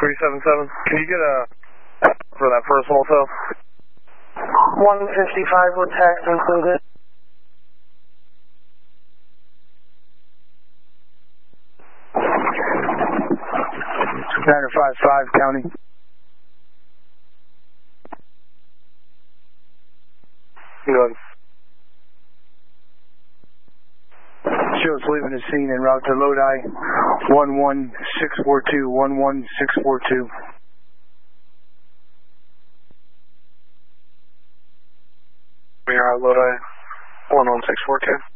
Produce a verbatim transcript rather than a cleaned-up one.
three seven seven. Can you get a for that first wholesale? one fifty-five with tax included. nine five five County. Good. Shows leaving the scene en route to Lodi. one one six four two. one one six four two. We are at Lodi. one one six four two.